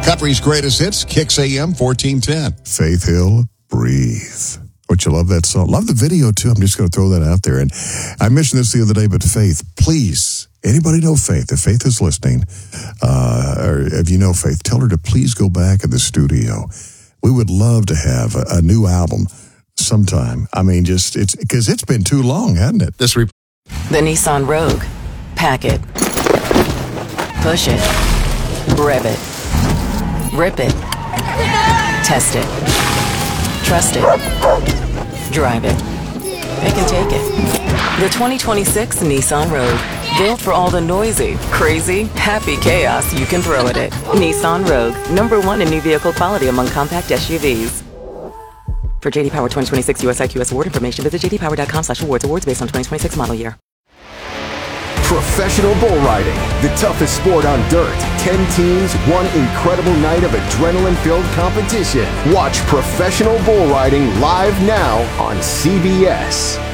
Country's greatest hits, Kicks AM 1410. Faith Hill, Breathe. Don't you love that song? Love the video, too. I'm just going to throw that out there. And I mentioned this the other day, but Faith, please, anybody know Faith? If Faith is listening, or if you know Faith, tell her to please go back in the studio. We would love to have a new album sometime. I mean, just, it's because it's been too long, hasn't it? The Nissan Rogue. Pack it. Push it. Rev it. Rip it. Test it. Trust it. Drive it. Pick and take it. The 2026 Nissan Rogue. Built for all the noisy, crazy, happy chaos you can throw at it. Nissan Rogue. #1 in new vehicle quality among compact SUVs. For JD Power 2026 US IQS award information, visit jdpower.com/awards. Awards based on 2026 model year. Professional bull riding, the toughest sport on dirt. 10 teams, one incredible night of adrenaline-filled competition. Watch professional bull riding live now on CBS.